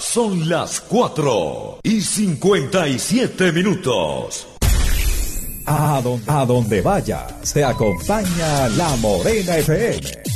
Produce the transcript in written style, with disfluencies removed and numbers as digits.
Son las 4:57. A donde vaya, se acompaña La Morena FM.